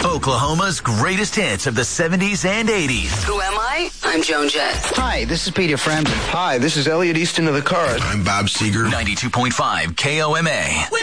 Oklahoma's greatest hits of the 70s and 80s. Who am I? I'm Joan Jett. Hi, this is Peter Frampton. Hi, this is Elliot Easton of the Cars. I'm Bob Seger. 92.5 KOMA.